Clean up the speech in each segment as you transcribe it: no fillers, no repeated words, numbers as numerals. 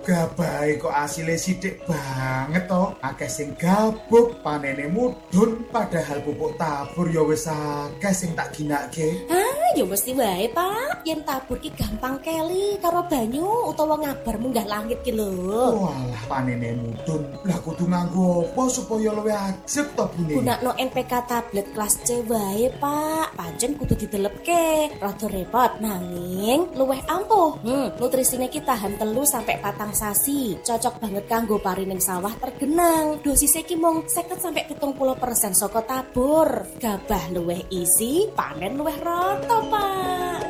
Gabahe kok asile sithik banget to. Akeh sing gabuk, panene mudhun, padahal pupuk tabur ya wis akeh sing tak ginake. Ya mesti wae, Pak. Yen tabur ki gampang keli karo banyu utawa ngabar munggah langit ki lho. Walah panene mudhun. Lah kudu nganggo apa supaya luwih ajeg to bune? Gunakno NPK tablet kelas C wae, Pak. Pancen kudu didelepke. Rada repot nanging luwih ampuh. Nutrisine ki tahan 3 sampai 4 sasi. Cocok banget kanggo parining sawah tergenang. Dosisnya ki mung 50 sampai 70% saka tabur. Gabah luwih isi, panen luwih rata, Pak.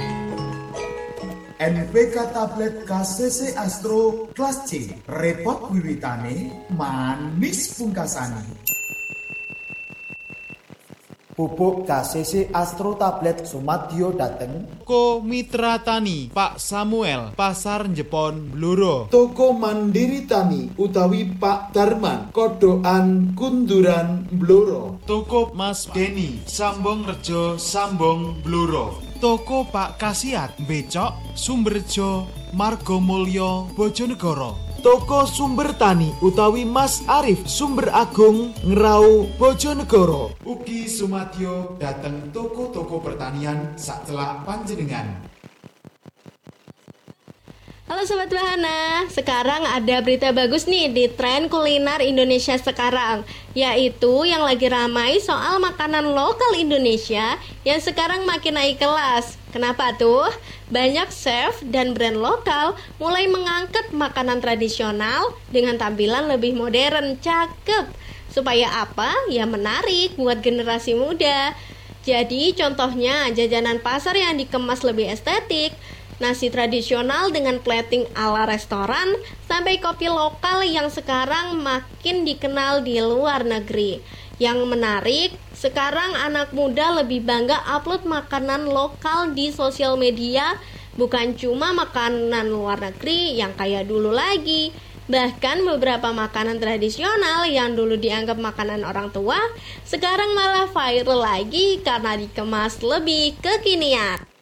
NPK tablet KCC Astro kelas C. Repot wiwitane, manis pungkasane. Pupuk KCC Astro tablet sumadyo dateng Ko Mitra Tani Pak Samuel Pasar Jepon Bluro. Toko Mandiri Tani utawi Pak Darman Kodokan Kunduran Bluro. Toko Mas Deni Sambong Rejo Sambong Bluro. Toko Pak Kasiat Becok Sumberjo Margomulyo Bojonegoro. Toko Sumber Tani utawi Mas Arif Sumber Agung Ngerau Bojonegoro. Ugi sumadyo dateng toko-toko pertanian sacelak panjenengan. Halo Sobat Bahana, sekarang ada berita bagus nih di tren kuliner Indonesia sekarang, yaitu yang lagi ramai soal makanan lokal Indonesia yang sekarang makin naik kelas. Kenapa tuh? Banyak chef dan brand lokal mulai mengangkat makanan tradisional dengan tampilan lebih modern, cakep. Supaya apa? Ya menarik buat generasi muda. Jadi contohnya jajanan pasar yang dikemas lebih estetik, nasi tradisional dengan plating ala restoran, sampai kopi lokal yang sekarang makin dikenal di luar negeri. Yang menarik, sekarang anak muda lebih bangga upload makanan lokal di sosial media, bukan cuma makanan luar negeri yang kayak dulu lagi. Bahkan beberapa makanan tradisional yang dulu dianggap makanan orang tua, sekarang malah viral lagi karena dikemas lebih kekinian.